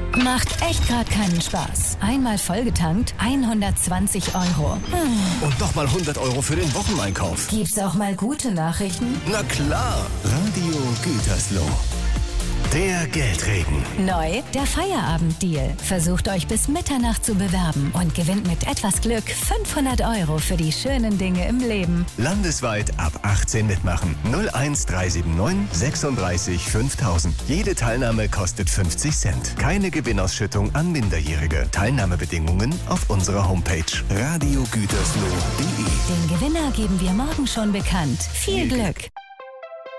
Macht echt gerade keinen Spaß. Einmal vollgetankt, 120 €. Und nochmal 100 € für den Wocheneinkauf. Gibt's auch mal gute Nachrichten? Na klar. Radio Gütersloh. Der Geldregen. Neu, der Feierabenddeal. Versucht euch bis Mitternacht zu bewerben und gewinnt mit etwas Glück 500 € für die schönen Dinge im Leben. Landesweit ab 18 mitmachen. 01379 36 5000. Jede Teilnahme kostet 50 Cent. Keine Gewinnausschüttung an Minderjährige. Teilnahmebedingungen auf unserer Homepage radiogütersloh.de. Den Gewinner geben wir morgen schon bekannt. Viel Glück!